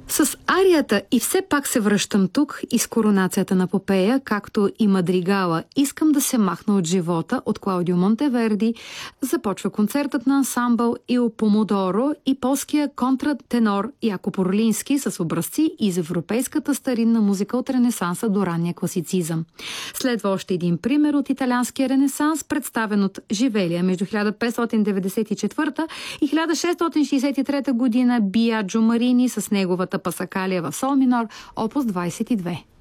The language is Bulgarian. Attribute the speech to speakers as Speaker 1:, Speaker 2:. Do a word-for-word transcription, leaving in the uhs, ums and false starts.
Speaker 1: С арията "И все пак се връщам тук" и с коронацията на Попея, както и мадригала "Искам да се махна от живота" от Клаудио Монтеверди, започва концертът на ансамбъл Il Pomodoro и полския контратенор Якоб Орлински с образци из европейската старинна музика от Ренесанса до ранния класицизъм. Следва още един пример от италианския ренесанс, представен от Живелия между хиляда петстотин деветдесет и четвърта и хиляда шестстотин шейсет и трета година Биаджо Марини с неговата Пасакалия в сол минор, опус двадесет и две.